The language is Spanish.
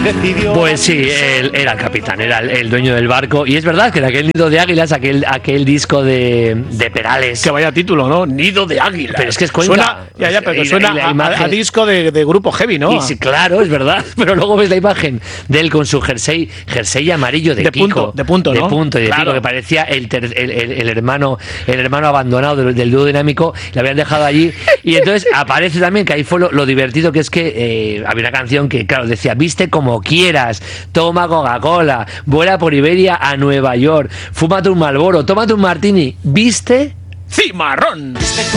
decidió... Pues sí, él era el capitán, era el dueño del barco. Y es verdad que de aquel Nido de Águilas, aquel disco de Perales. Que vaya título, ¿no? Nido de Águilas. Pero es que es Cuenca. Pero suena a disco de grupo heavy, ¿no? Y sí, claro, es verdad. Pero luego ves la imagen de él con su jersey amarillo de pico. De punto, ¿no? De punto y de claro. pico, que parecía el hermano abandonado del dúo dinámico. Le habían dejado allí. Y entonces aparece también, que ahí fue lo divertido, que es que había una canción que, claro, decía: viste como quieras, toma Coca-Cola, vuela por Iberia a Nueva York, fúmate un Marlboro, tómate un martini, viste cimarrón.